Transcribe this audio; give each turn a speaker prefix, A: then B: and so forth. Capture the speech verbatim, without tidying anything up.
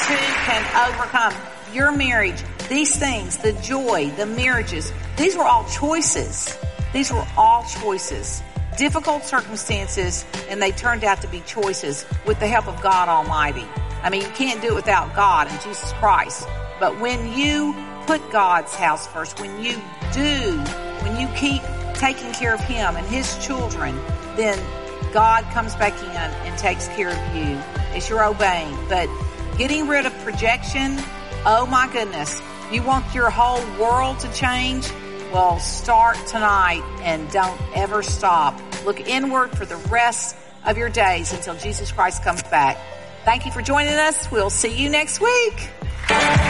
A: too can overcome your marriage. These things, the joy, the marriages, these were all choices. These were all choices. Difficult circumstances, and they turned out to be choices with the help of God Almighty. I mean, you can't do it without God and Jesus Christ. But when you put God's house first, when you do, when you keep taking care of Him and His children, then God comes back in and takes care of you as you're obeying. But getting rid of projection, oh my goodness, you want your whole world to change? Well, start tonight and don't ever stop. Look inward for the rest of your days until Jesus Christ comes back. Thank you for joining us. We'll see you next week.